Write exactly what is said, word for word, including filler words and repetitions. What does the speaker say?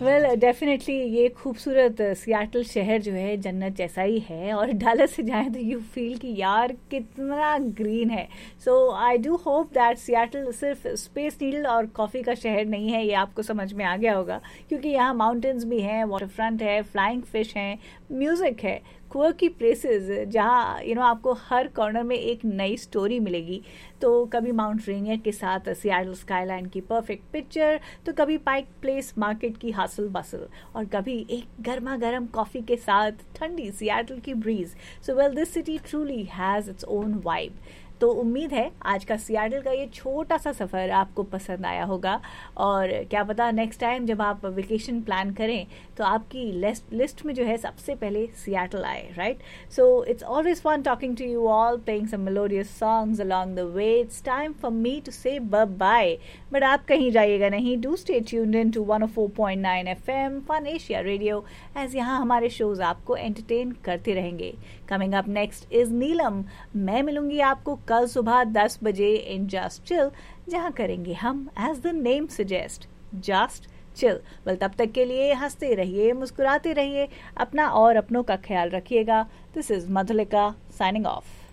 Well definitely ये खूबसूरत Seattle शहर जो है जन्नत जैसा ही है, और डलस से जाएं तो यू फील कि यार कितना ग्रीन है. सो I do hope that Seattle सिर्फ स्पेस नीडल और कॉफ़ी का शहर नहीं है, ये आपको समझ में आ गया होगा, क्योंकि यहाँ माउंटेन्स भी हैं, वाटर फ्रंट है, फ्लाइंग फिश हैं, म्यूज़िक है, क्वर्की प्लेसेस जहाँ यू नो आपको हर कॉर्नर में एक नई स्टोरी मिलेगी. तो कभी माउंट रेनियर के साथ सियाटल स्काईलाइन की परफेक्ट पिक्चर, तो कभी पाइक प्लेस मार्केट की हसल बसल, और कभी एक गर्मा गर्म कॉफ़ी के साथ ठंडी सियाटल की bridge. So well this city truly has its own vibe. तो उम्मीद है आज का सियाटल का ये छोटा सा सफ़र आपको पसंद आया होगा, और क्या पता नेक्स्ट टाइम जब आप वेकेशन प्लान करें तो आपकी लिस्ट लिस्ट में जो है सबसे पहले सियाटल आए, right? So it's always fun talking to you all, playing some melodious songs along the way. It's time for me to से बाय, बट आप कहीं जाइएगा नहीं. Do stay tuned in to one O four point nine F M fun Asia radio, as यहाँ हमारे shows आपको entertain करते रहेंगे. कमिंग अप नेक्स्ट इज नीलम. मैं मिलूंगी आपको कल सुबह दस बजे इन जस्ट चिल, जहां करेंगे हम as the name suggest just chill. Well तब तक के लिए हंसते रहिए, मुस्कुराते रहिए, अपना और अपनों का ख्याल रखिएगा. This is Madhulika signing off.